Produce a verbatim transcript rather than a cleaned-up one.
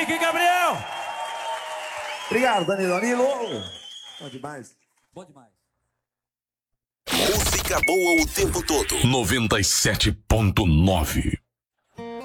Henrique e Gabriel. Obrigado, Danilo. Danilo. Bom demais. Bom demais. Música boa o tempo todo. noventa e sete ponto nove